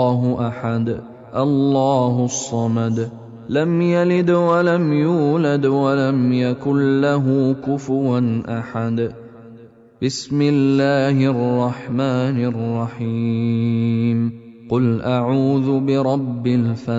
الله أحد الله الصمد لم يلد ولم يولد ولم يكن له كفوا أحد. بسم الله الرحمن الرحيم. قل أعوذ برب الفلق